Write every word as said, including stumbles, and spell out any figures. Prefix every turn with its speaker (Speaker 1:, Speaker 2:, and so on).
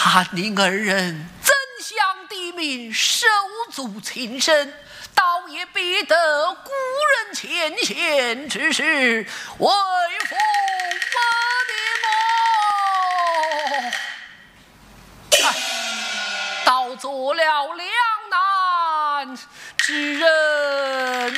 Speaker 1: 韩宁二人怎想地民手足情深，倒也逼得故人牵线之事，为父我的么？倒做了两难之人。